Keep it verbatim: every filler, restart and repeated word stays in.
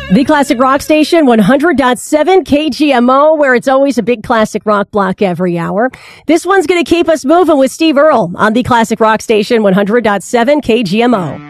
The Classic Rock Station, one hundred point seven K G M O, where it's always a big classic rock block every hour. This one's going to keep us moving with Steve Earle on the Classic Rock Station, one hundred point seven K G M O.